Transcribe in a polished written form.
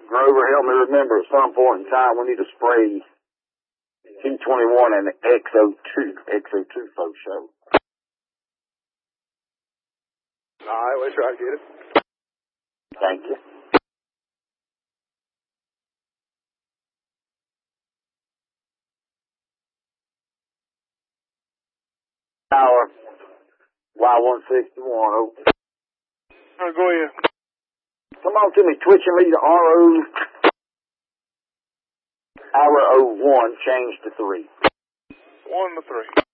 Grover, help me remember at some point in time we need to spray T21 and the XO2 for show. All right, let's try to get it. Thank you. Power Y161. Oh. Go ahead. Come on to me, twitching me to Hour 01, change to 3. 1 to 3.